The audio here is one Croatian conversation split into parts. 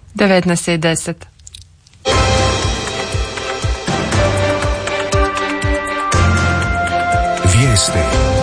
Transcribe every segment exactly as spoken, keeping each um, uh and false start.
devetnaest i deset. Vijesti.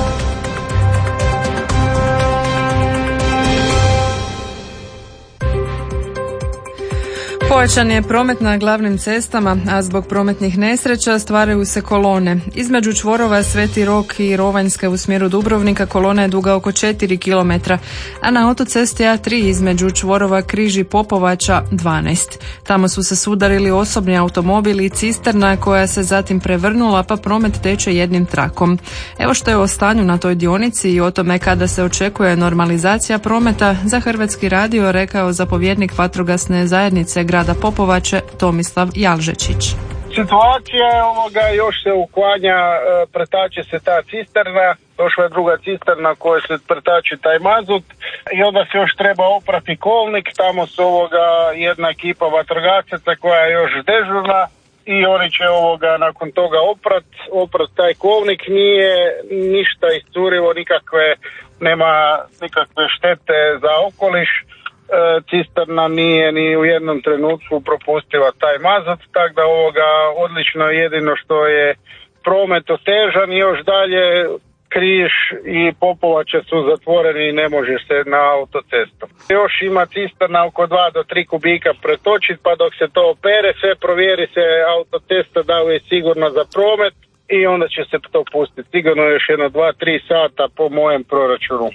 Pojačan je promet na glavnim cestama, a zbog prometnih nesreća stvaraju se kolone. Između čvorova Sveti Rok i Rovanjske u smjeru Dubrovnika kolona je duga oko četiri kilometra, a na autocesti A tri između čvorova Križ Popovača dvanaest. Tamo su se sudarili osobni automobil i cisterna koja se zatim prevrnula, pa promet teče jednim trakom. Evo što je o stanju na toj dionici i o tome kada se očekuje normalizacija prometa za Hrvatski radio rekao zapovjednik vatrogasne zajednice grada Popovače Tomislav Jalžečić. Situacija je ovoga, još se uklanja, pretače se ta cisterna, došla je druga cisterna koja se pretače taj mazut i onda se još treba oprati kolnik, tamo su ovoga jedna ekipa vatrogasaca koja je još dežurna i oni će ovoga nakon toga oprat, oprat taj kolnik, nije ništa iscurivo, nikakve, nema nikakve štete za okoliš. Cisterna nije ni u jednom trenutku propustila taj mazut, tako da ovoga odlično, jedino što je promet otežan i još dalje Križ i Popovača su zatvoreni i ne može se na autocestu. Još ima cisterna oko dva do tri kubika pretočiti, pa dok se to opere, sve provjeri se autocesta da li je sigurno za promet i onda će se to pustiti. Sigurno još jedno dva do tri sata po mojem proračunu.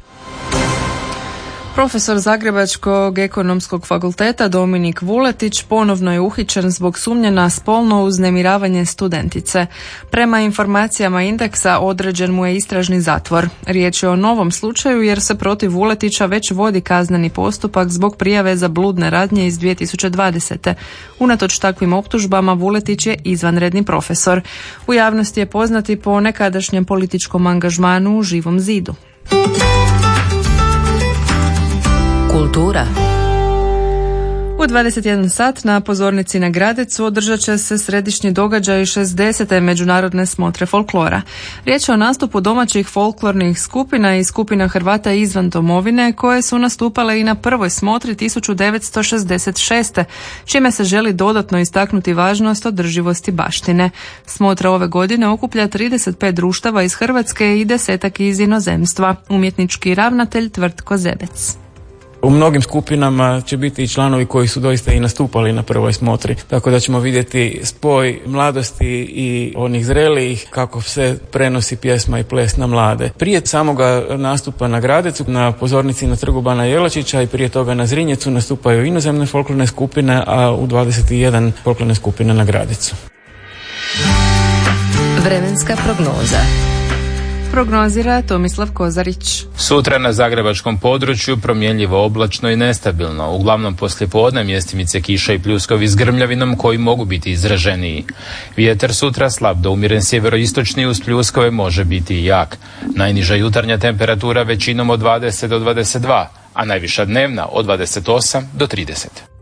Profesor Zagrebačkog ekonomskog fakulteta Dominik Vuletić ponovno je uhićen zbog sumnje na spolno uznemiravanje studentice. Prema informacijama Indeksa određen mu je istražni zatvor. Riječ je o novom slučaju jer se protiv Vuletića već vodi kazneni postupak zbog prijave za bludne radnje iz dvije tisuće dvadesete. Unatoč takvim optužbama Vuletić je izvanredni profesor. U javnosti je poznati po nekadašnjem političkom angažmanu u Živom zidu. Kultura. U dvadeset jedan sat na pozornici na Gradecu održat će se središnji događaj šezdesete međunarodne smotre folklora. Riječ je o nastupu domaćih folklornih skupina i skupina Hrvata izvan domovine koje su nastupale i na prvoj smotri tisuću devetsto šezdeset šeste. čime se želi dodatno istaknuti važnost održivosti baštine. Smotra ove godine okuplja trideset pet društava iz Hrvatske i desetak iz inozemstva. Umjetnički ravnatelj Tvrtko Zebec. U mnogim skupinama će biti i članovi koji su doista i nastupali na prvoj smotri, tako da ćemo vidjeti spoj mladosti i onih zrelijih, kako se prenosi pjesma i ples na mlade. Prije samoga nastupa na Gradecu, na pozornici na Trgu Bana Jelačića i prije toga na Zrinjecu nastupaju inozemne folklorne skupine, a u dvadeset jedan folklorne skupine na Gradecu. Vremenska prognoza. Prognozira Tomislav Kozarić. Sutra na zagrebačkom području promjenljivo oblačno i nestabilno. Uglavnom poslijepodne mjestimice kiša i pljuskovi s grmljavinom koji mogu biti izraženiji. Vjetar sutra slab do umjeren sjeveroistočni uz pljuskove može biti i jak. Najniža jutarnja temperatura većinom od dvadeset do dvadeset dva, a najviša dnevna od dvadeset osam do trideset.